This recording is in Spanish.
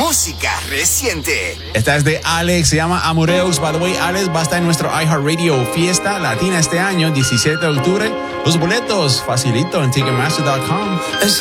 música reciente. Esta es de Alex, se llama Amoreus. By the way, Alex va a estar en nuestro iHeartRadio Fiesta Latina este año, 17 de octubre. Los boletos, facilito en Ticketmaster.com.